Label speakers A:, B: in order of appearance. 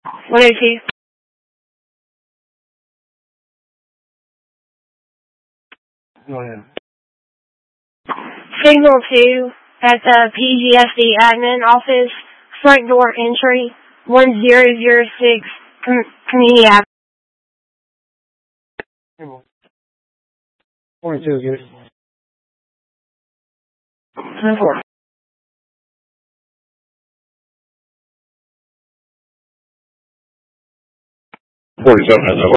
A: 102.
B: Go ahead.
A: Signal 2 at the PGSD admin office, front door entry, 1006, Community Avenue.
B: 42, give it.
A: 24.
C: 47 has